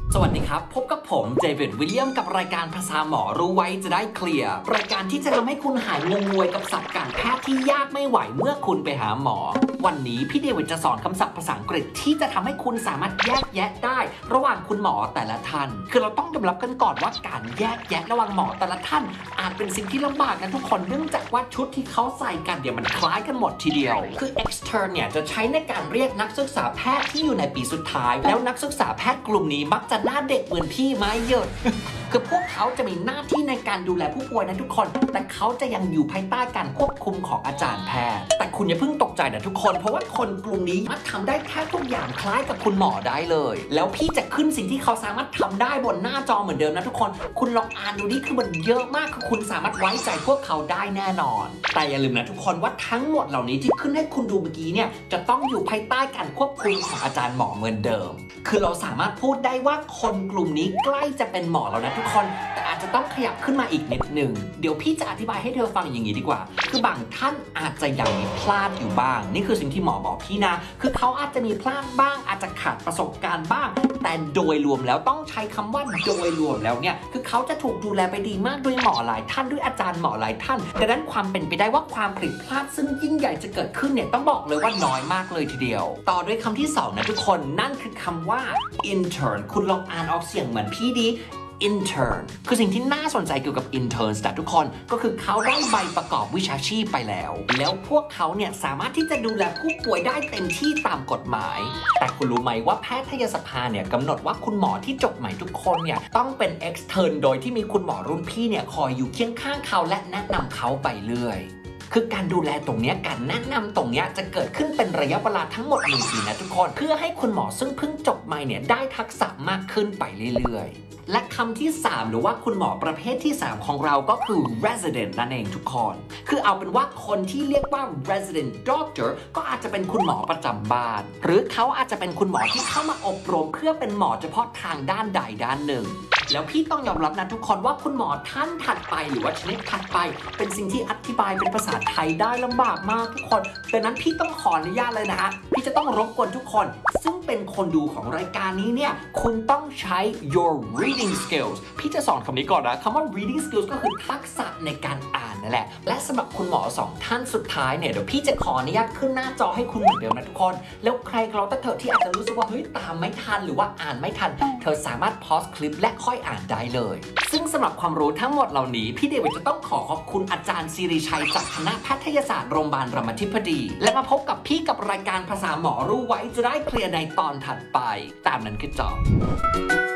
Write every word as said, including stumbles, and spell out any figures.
สวัสดีครับพบกับผมเจวิดวิลเลียมกับรายการภาษาหมอรู้ไว้จะได้เคลียร์รายการที่จะทำให้คุณหายงงงวยกับศัพท์การแพทย์ที่ยากไม่ไหวเมื่อคุณไปหาหมอวันนี้พี่เดวิดจะสอนคำศัพท์ภาษาอังกฤษที่จะทำให้คุณสามารถแยกแยะได้ระหว่างคุณหมอแต่ละท่านคือเราต้องยอมรับกันก่อนว่าการแยกแยะระหว่างหมอแต่ละท่านอาจเป็นสิ่งที่ลำบากกันทุกคนเนื่องจากว่าชุดที่เขาใส่กันเดี๋ยวมันคล้ายกันหมดทีเดียวคือ extern เนี่ยจะใช้ในการเรียกนักศึกษาแพทย์ที่อยู่ในปีสุดท้ายแล้วนักศึกษาแพทย์กลุ่มนี้มักจะหน้าเด็กเหมือนพี่ไม้เยอะ คือพวกเขาจะมีหน้าที่ในการดูแลผู้ป่วยนะทุกคนแต่เขาจะยังอยู่ภายใต้การควบคุมของอาจารย์แพทย์แต่คุณอย่าเพิ่งตกใจนะทุกคนเพราะว่าคนกลุ่มนี้มักทำได้แค่ทุกอย่างคล้ายกับคุณหมอได้เลยแล้วพี่จะขึ้นสิ่งที่เขาสามารถทำได้บนหน้าจอเหมือนเดิมนะทุกคนคุณลองอ่านดูนี่คือมันเยอะมากคือคุณสามารถไว้ใจพวกเขาได้แน่นอนแต่อย่าลืมนะทุกคนว่าทั้งหมดเหล่านี้ที่ขึ้นให้คุณดูเมื่อกี้เนี่ยจะต้องอยู่ภายใต้การควบคุมของอาจารย์หมอเหมือนเดิมคือเราสามารถพูดได้ว่าคนกลุ่มนี้ใกล้จะเป็นหมอแล้วนะทุกคนแต่อาจจะต้องขยับขึ้นมาอีกนิดหนึ่งเดี๋ยวพี่จะอธิบายให้เธอฟังอย่างนี้ดีกว่าคือบางท่านอาจจะยังมีพลาดอยู่บ้างนี่คือสิ่งที่หมอบอกพี่นะคือเขาอาจจะมีพลาดบ้างอาจจะขาดประสบการณ์บ้างแต่โดยรวมแล้วต้องใช้คำว่าโดยรวมแล้วเนี่ยคือเขาจะถูกดูแลไปดีมากด้วยหมอหลายท่านด้วยอาจารย์หมอหลายท่านดังนั้นความเป็นไปได้ว่าความผิดพลาดซึ่งยิ่งใหญ่จะเกิดขึ้นเนี่ยต้องบอกเลยว่าน้อยมากเลยทีเดียวต่อด้วยคำที่สองนะทุกคนนั่นคือคำว่า intern คุณลองอ่านออกเสียงเหมือนพี่ดี intern คือสิ่งที่น่าสนใจเกี่ยวกับ interns แต่ทุกคนก็คือเขาได้ใบประกอบวิชาชีพไปแล้วแล้วพวกเขาเนี่ยสามารถที่จะดูแลผู้ป่วยได้เต็มที่ตามกฎหมายแต่คุณรู้ไหมว่าแพทยสภาเนี่ยกำหนดว่าคุณหมอที่จบใหม่ทุกคนเนี่ยต้องเป็น extern โดยที่มีคุณหมอรุ่นพี่เนี่ยคอยอยู่เคียงข้างเขาและแนะนำเขาไปเรื่อยคือการดูแลตรงนี้การแนะนำตรงนี้จะเกิดขึ้นเป็นระยะเวลาทั้งหมดหนึ่งปีนะทุกคนเพื่อให้คุณหมอซึ่งเพิ่งจบใหม่เนี่ยได้ทักษะมากขึ้นไปเรื่อยๆและคำที่สามหรือว่าคุณหมอประเภทที่สามของเราก็คือ resident นั่นเองทุกคนคือเอาเป็นว่าคนที่เรียกว่า resident doctor ก็อาจจะเป็นคุณหมอประจำบ้านหรือเขาอาจจะเป็นคุณหมอที่เข้ามาอบรมเพื่อเป็นหมอเฉพาะทางด้านใดด้านหนึ่งแล้วพี่ต้องยอมรับนะทุกคนว่าคุณหมอท่านถัดไปหรือว่าชนิดถัดไปเป็นสิ่งที่อธิบายเป็นภาษาไทยได้ลำบากมากทุกคนดังนั้นพี่ต้องขออนุญาตเลยนะฮะพี่จะต้องรบกวนทุกคนซึ่งเป็นคนดูของรายการนี้เนี่ยคุณต้องใช้ your reading skills พี่จะสอนคำนี้ก่อนนะคำว่า reading skills ก็คือทักษะในการอ่านนั่นแหละและสำหรับคุณหมอสองท่านสุดท้ายเนี่ยเดี๋ยวพี่จะขออนุญาตขึ้นหน้าจอให้คุณเหมือนเดิมนะทุกคนแล้วใครเราแต่เธอที่อาจจะรู้สึกว่าเฮ้ยตามไม่ทันหรือว่าอ่านไม่ทันเธอสามารถ pause คลิปและค่อยอ่านได้เลยซึ่งสำหรับความรู้ทั้งหมดเหล่านี้พี่เดวิดจะต้องขอขอบคุณอาจารย์ศิริชัยจากคณะแพทยศาสตร์โรงพยาบาลรามาธิบดีและมาพบกับพี่กับรายการภาษาหมอรู้ไว้จะได้เคลียร์ในตอนถัดไปตามนั้นคือจบ